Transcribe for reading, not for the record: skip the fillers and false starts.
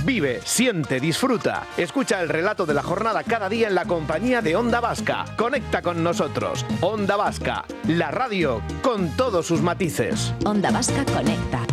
Vive, siente, disfruta. Escucha el relato de la jornada cada día en la compañía de Onda Vasca. Conecta con nosotros. Onda Vasca, la radio con todos sus matices. Onda Vasca conecta.